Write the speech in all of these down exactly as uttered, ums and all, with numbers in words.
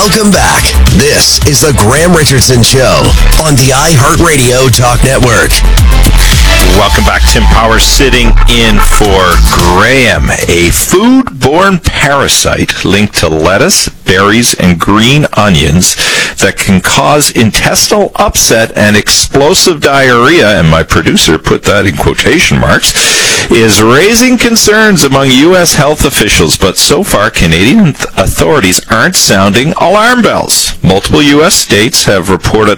Welcome back. This is the Graham Richardson Show on the iHeartRadio Talk Network. Welcome back. Tim Powers sitting in for Graham. A foodborne parasite linked to lettuce, berries, and green onions that can cause intestinal upset and explosive diarrhea, and my producer put that in quotation marks, is raising concerns among U S health officials, but so far Canadian authorities aren't sounding alarm bells. Multiple U S states have reported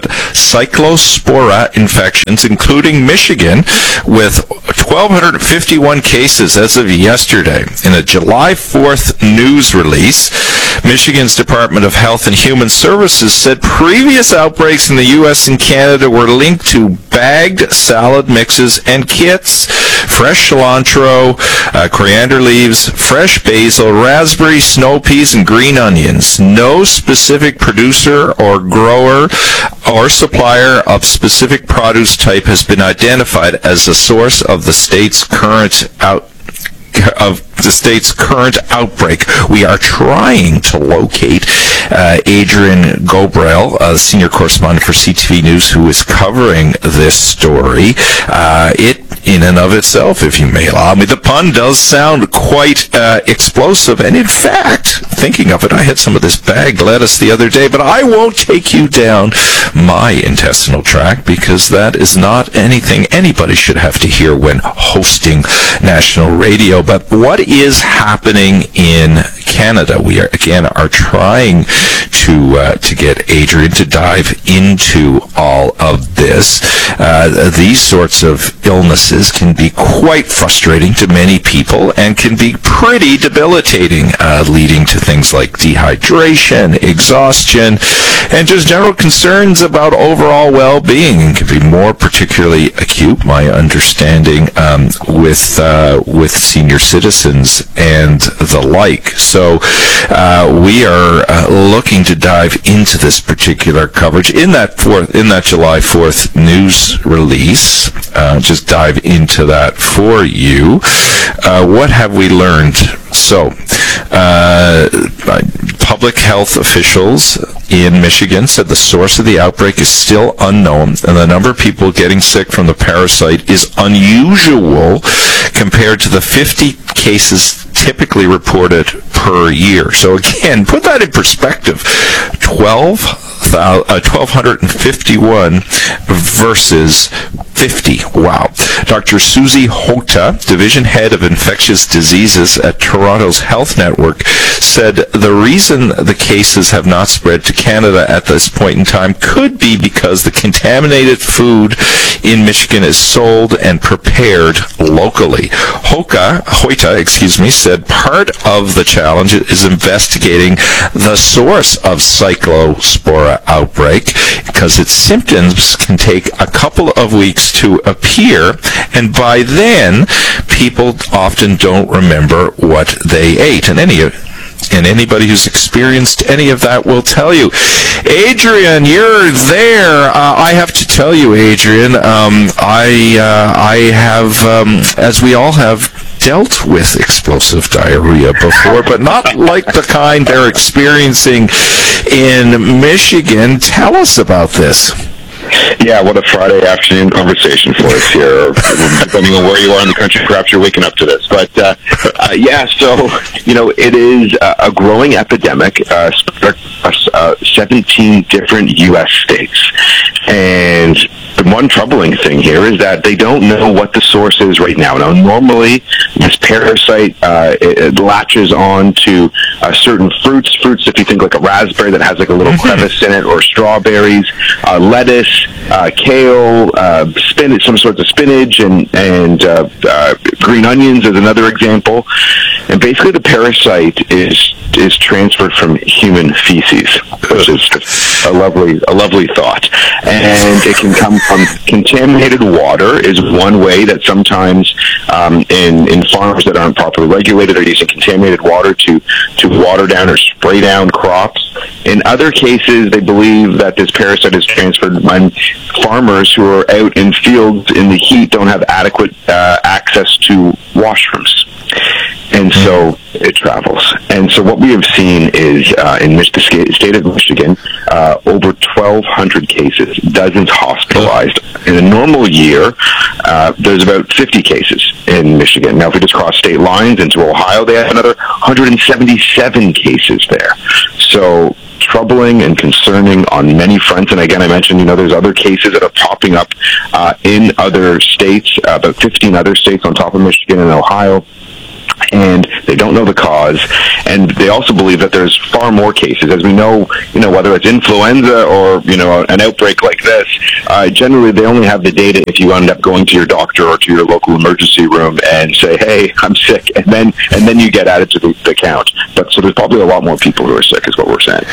cyclospora infections, including Michigan, with one thousand two hundred fifty-one cases as of yesterday. In a July fourth news release, Michigan's Department of Health and Human Services said previous outbreaks in the U S and Canada were linked to bagged salad mixes and kits, fresh cilantro, uh, coriander leaves, fresh basil, raspberry, snow peas, and green onions. No specific producer or grower or supplier of specific produce type has been identified as the source of the state's current out of the state's current outbreak. We are trying to locate uh, Adrian Gobrel, uh, senior correspondent for C T V News, who is covering this story. Uh, it, in and of itself, if you may allow me, the pun does sound quite uh, explosive. And in fact, thinking of it, I had some of this bagged lettuce the other day, but I won't take you down my intestinal tract because that is not anything anybody should have to hear when hosting national radio. But what is happening in Canada? We are again are trying to uh, to get Adrian to dive into all of this. Uh, these sorts of illnesses can be quite frustrating to many people and can be pretty debilitating, uh, leading to things like dehydration, exhaustion, and just general concerns about overall well-being, and can be more particularly acute, my understanding, um, with uh, with senior citizens and the like. So uh, we are uh, looking to dive into this particular coverage in that fourth, in that July fourth news release. Uh, just dive into that for you. Uh, what have we learned? So, uh, public health officials in Michigan said the source of the outbreak is still unknown, and the number of people getting sick from the parasite is unusual compared to the fifty cases typically reported per year. So again, put that in perspective. twelve, uh, one thousand two hundred fifty-one versus fifty. Wow. Doctor Susie Hota, Division Head of Infectious Diseases at Toronto's Health Network, said the reason the cases have not spread to Canada at this point in time could be because the contaminated food in Michigan is sold and prepared locally. Hoka, Hoita, excuse me, said part of the challenge is investigating the source of cyclospora outbreak because its symptoms can take a couple of weeks to appear, and by then people often don't remember what they ate. And any and anybody who's experienced any of that will tell you. Adrian, you're there. Uh, I have to tell you, Adrian, um, I uh, I have, um, as we all have, dealt with explosive diarrhea before, but not like the kind they're experiencing in Michigan. Tell us about this. Yeah, what a Friday afternoon conversation for us here, depending on where you are in the country. Perhaps you're waking up to this. But, uh, uh, yeah, so, you know, it is a growing epidemic, uh, uh, seventeen different U S states. And the one troubling thing here is that they don't know what the source is right now. Now, normally, this parasite uh, it, it latches on to uh, certain fruits. Fruits, if you think like a raspberry that has like a little mm-hmm. crevice in it, or strawberries, uh, lettuce, uh, kale, uh, spinach, some sorts of spinach, and and uh, uh, green onions is another example. And basically, the parasite is is transferred from human feces, which is a lovely a lovely thought. And it can come from contaminated water is one way that sometimes um, in in farms that aren't properly regulated are using contaminated water to to water down or spray down crops. In other cases, they believe that this parasite is transferred when farmers who are out in fields in the heat don't have adequate uh, access to washrooms. and so it travels. And so what we have seen is uh, in Mich- the state of Michigan, uh, over twelve hundred cases, dozens hospitalized. In a normal year, uh, there's about fifty cases in Michigan. Now, if we just cross state lines into Ohio, they have another one hundred seventy-seven cases there. So troubling and concerning on many fronts. And again, I mentioned, you know, there's other cases that are popping up uh, in other states, uh, about fifteen other states on top of Michigan and Ohio. And they don't know the cause, and they also believe that there's far more cases. As we know, you know, whether it's influenza or, you know, an outbreak like this, uh, generally they only have the data if you end up going to your doctor or to your local emergency room and say, hey, I'm sick, and then and then you get added to the, the count. But so there's probably a lot more people who are sick, is what we're saying.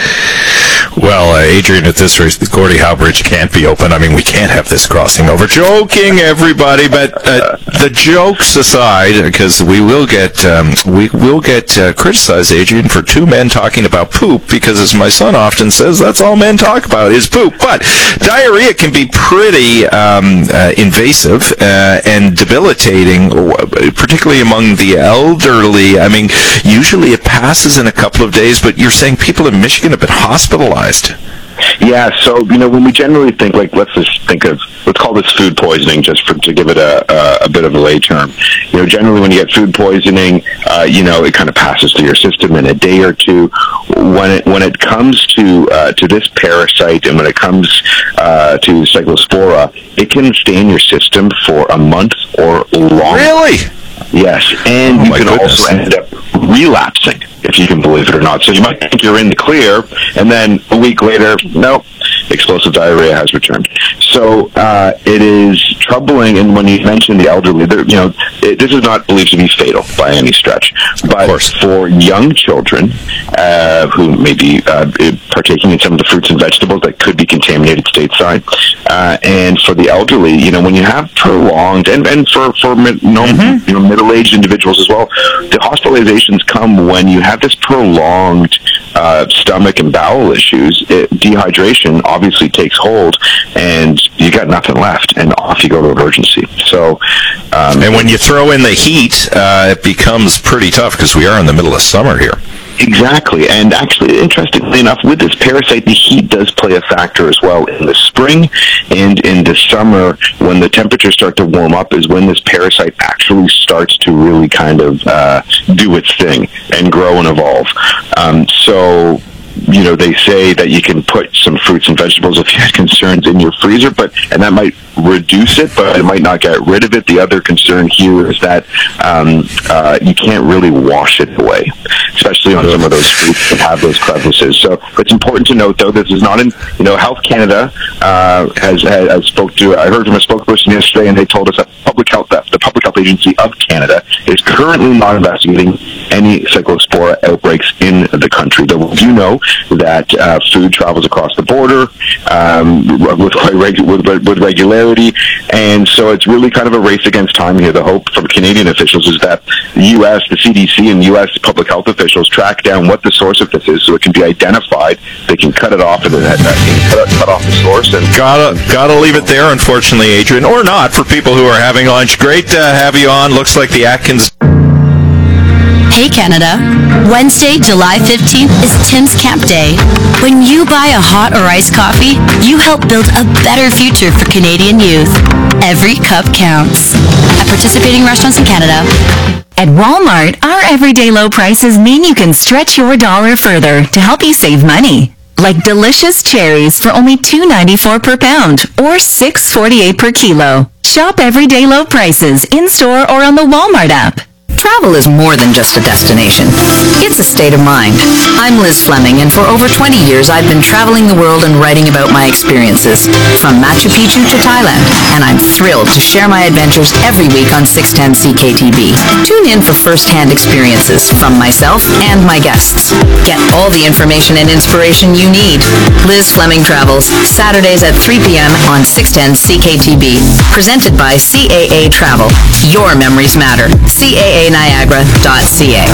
Well, uh, Adrian, at this rate, the Gordie Howe Bridge can't be open. I mean, we can't have this crossing over. Joking, everybody, but uh, the jokes aside, because we will get um, we will get uh, criticized, Adrian, for two men talking about poop, because as my son often says, that's all men talk about is poop. But diarrhea can be pretty um, uh, invasive uh, and debilitating, particularly among the elderly. I mean, usually it passes in a couple of days, but you're saying people in Michigan have been hospitalized. Yeah, so, you know, when we generally think, like, let's just think of, let's call this food poisoning, just for, to give it a, a, a bit of a lay term. You know, generally when you get food poisoning, uh, you know, it kind of passes through your system in a day or two. When it when it comes to uh, to this parasite, and when it comes uh, to Cyclospora, it can stay in your system for a month or longer. Really? Yes, and oh you can goodness. also end up relapsing, if you can believe it or not. So you might think you're in the clear, and then a week later, nope, explosive diarrhea has returned. So uh, it is troubling, and when you mention the elderly, you know, it, this is not believed to be fatal by any stretch. But for young children uh, who may be uh, partaking in some of the fruits and vegetables that could be contaminated stateside, uh, and for the elderly, you know, when you have prolonged, and, and for, for you know, mm-hmm. you know, middle-aged individuals as well, the hospitalizations come when you have this prolonged uh, stomach and bowel issues. It, dehydration obviously takes hold, and you got nothing left, and off you go to emergency. So, um, and when you throw in the heat, uh, it becomes pretty tough, because we are in the middle of summer here. Exactly, and actually, interestingly enough, with this parasite, the heat does play a factor as well. In the spring and in the summer, when the temperatures start to warm up, is when this parasite actually starts to really kind of uh, do its thing and grow and evolve. Um, so, you know, they say that you can put some fruits and vegetables if you had concerns in your freezer, but and that might reduce it, but it might not get rid of it. The other concern here is that um, uh, you can't really wash it away, especially on some of those fruits that have those crevices. So it's important to note, though, this is not in, you know, Health Canada uh, has, has, has spoke to, I heard from a spokesperson yesterday, and they told us that Public Health, the Public Health Agency of Canada is currently not investigating any Cyclospora outbreaks in the country. Though we do know that uh, food travels across the border um, with, quite regu- with, with regularity, and so it's really kind of a race against time here. The hope from Canadian officials is that the U S, the C D C, and U S public health officials track down what the source of this is, so it can be identified. They can cut it off, and uh, cut, cut off the source. And gotta gotta leave it there, unfortunately, Adrian, or not for people who are having lunch. Great to have you on. Looks like the Atkins. Hey Canada, Wednesday, July fifteenth is Tim's Camp Day. When you buy a hot or iced coffee, you help build a better future for Canadian youth. Every cup counts. At participating restaurants in Canada. At Walmart, our everyday low prices mean you can stretch your dollar further to help you save money. Like delicious cherries for only two ninety-four per pound or six forty-eight per kilo. Shop everyday low prices in-store or on the Walmart app. Travel is more than just a destination. It's a state of mind. I'm Liz Fleming, and for over twenty years I've been traveling the world and writing about my experiences, from Machu Picchu to Thailand, and I'm thrilled to share my adventures every week on six ten C K T V. Tune in for first-hand experiences from myself and my guests. Get all the information and inspiration you need. Liz Fleming Travels, Saturdays at three p.m. on six ten C K T V. Presented by C A A Travel. Your memories matter. C A A Niagara dot C A.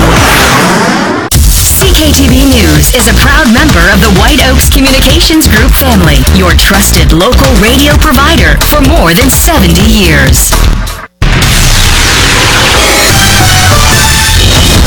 C K T V News is a proud member of the White Oaks Communications Group family, your trusted local radio provider for more than seventy years.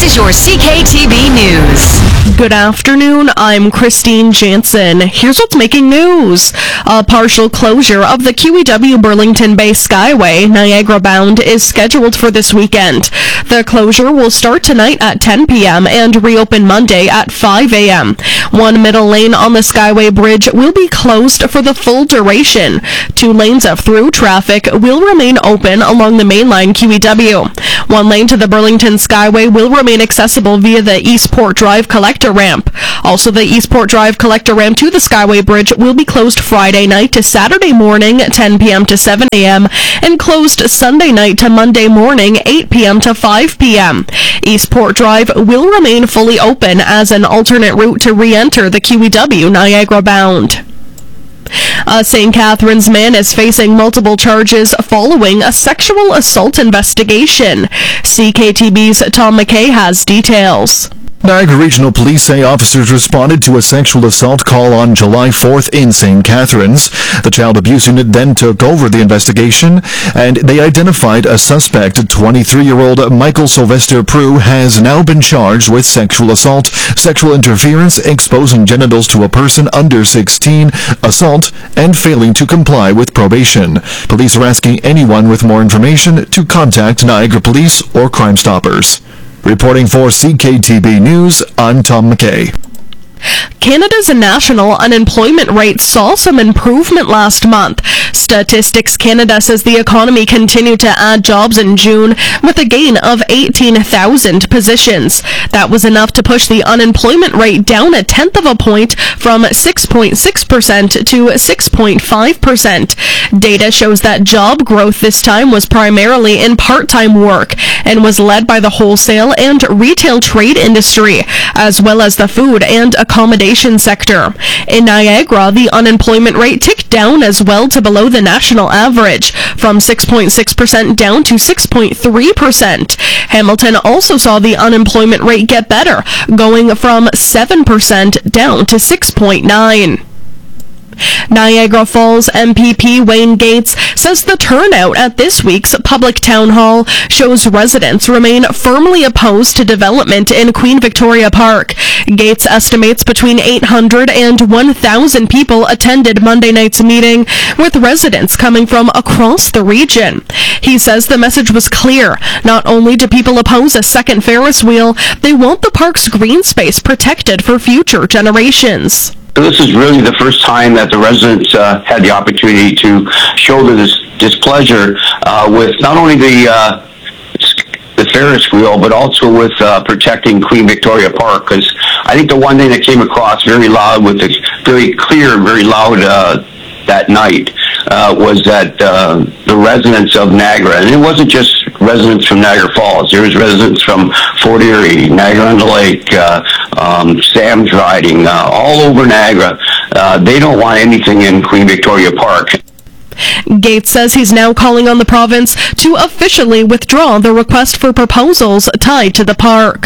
is your C K T B News. Good afternoon, I'm Christine Jansen. Here's what's making news. A partial closure of the Q E W Burlington Bay Skyway, Niagara bound, is scheduled for this weekend. The closure will start tonight at ten p.m. and reopen Monday at five a.m. One middle lane on the Skyway Bridge will be closed for the full duration. Two lanes of through traffic will remain open along the mainline Q E W. One lane to the Burlington Skyway will remain accessible via the Eastport Drive collector ramp. Also, the Eastport Drive collector ramp to the Skyway Bridge will be closed Friday night to Saturday morning, ten p.m. to seven a.m., and closed Sunday night to Monday morning, eight p.m. to five p.m. Eastport Drive will remain fully open as an alternate route to re-enter the Q E W Niagara bound. A Saint Catharines man is facing multiple charges following a sexual assault investigation. C K T B's Tom McKay has details. Niagara Regional Police say officers responded to a sexual assault call on July fourth in Saint Catharines. The child abuse unit then took over the investigation, and they identified a suspect. twenty-three-year-old Michael Sylvester Prue has now been charged with sexual assault, sexual interference, exposing genitals to a person under sixteen, assault, and failing to comply with probation. Police are asking anyone with more information to contact Niagara Police or Crime Stoppers. Reporting for C K T B News, I'm Tom McKay. Canada's national unemployment rate saw some improvement last month. Statistics Canada says the economy continued to add jobs in June with a gain of eighteen thousand positions. That was enough to push the unemployment rate down a tenth of a point from six point six percent to six point five percent. Data shows that job growth this time was primarily in part-time work and was led by the wholesale and retail trade industry, as well as the food and accommodation sector. In Niagara, the unemployment rate ticked down as well to below the national average, from six point six percent down to six point three percent. Hamilton also saw the unemployment rate get better, going from seven percent down to six point nine. Niagara Falls M P P Wayne Gates says the turnout at this week's public town hall shows residents remain firmly opposed to development in Queen Victoria Park. Gates estimates between eight hundred and one thousand people attended Monday night's meeting, with residents coming from across the region. He says the message was clear. Not only do people oppose a second Ferris wheel, they want the park's green space protected for future generations. This is really the first time that the residents uh, had the opportunity to show their dis- displeasure uh, with not only the uh, the Ferris wheel, but also with uh, protecting Queen Victoria Park. Because I think the one thing that came across very loud, with the very clear, very loud uh, that night, uh, was that uh, the residents of Niagara, and it wasn't just residents from Niagara Falls, there was residents from Fort Erie, Niagara-on-the-Lake, uh, um, Sam's Riding, uh, all over Niagara. Uh, they don't want anything in Queen Victoria Park. Gates says he's now calling on the province to officially withdraw the request for proposals tied to the park.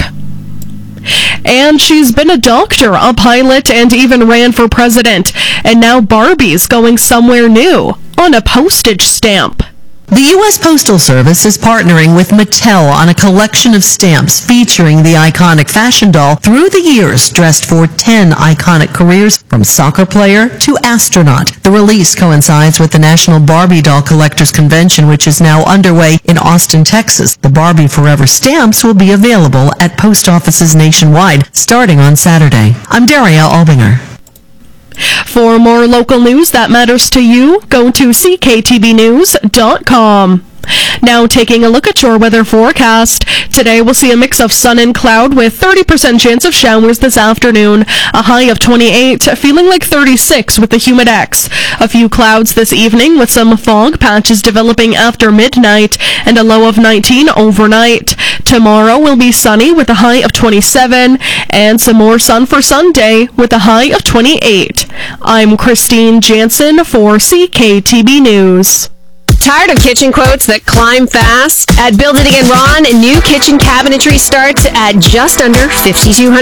And she's been a doctor, a pilot, and even ran for president. And now Barbie's going somewhere new on a postage stamp. The U S Postal Service is partnering with Mattel on a collection of stamps featuring the iconic fashion doll through the years, dressed for ten iconic careers from soccer player to astronaut. The release coincides with the National Barbie Doll Collectors Convention, which is now underway in Austin, Texas. The Barbie Forever stamps will be available at post offices nationwide starting on Saturday. I'm Daria Albinger. For more local news that matters to you, go to c k t b news dot com. Now taking a look at your weather forecast. Today we'll see a mix of sun and cloud with thirty percent chance of showers this afternoon. A high of twenty-eight, feeling like thirty-six with the humidex. A few clouds this evening with some fog patches developing after midnight and a low of nineteen overnight. Tomorrow will be sunny with a high of twenty-seven and some more sun for Sunday with a high of twenty-eight. I'm Christine Jansen for C K T B News. Tired of kitchen quotes that climb fast? At Build It Again Ron, new kitchen cabinetry starts at just under five thousand two hundred